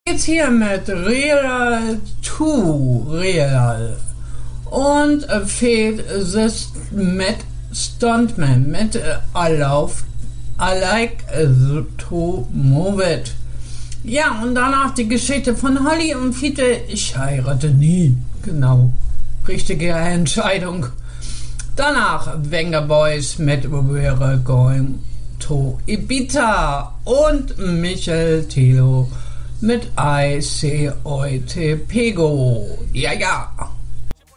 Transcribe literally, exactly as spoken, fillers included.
Jetzt hier mit Real to Real und äh, fehlt das mit Stuntman mit äh, I love I like äh, to move it. Ja, und danach die Geschichte von Holly und Fiete. Ich heirate nie. Genau. Richtige Entscheidung. Danach Venga Boys mit We're Going to Ibiza und Michael Tilo mit I C O T Pego. Ja, ja.